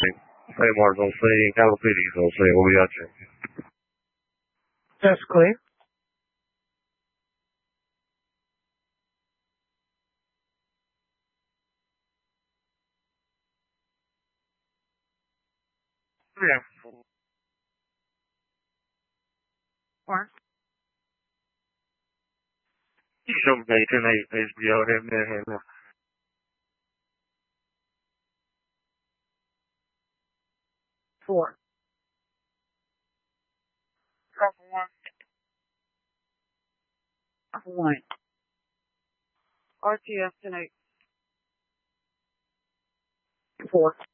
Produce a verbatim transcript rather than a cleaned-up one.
Hey, Mark, don't say in Cal City, don't say O V H. That's clear. Yeah. Or you show me ten H B O him there. Four. Couple one. Couple one. R T S tonight. Four.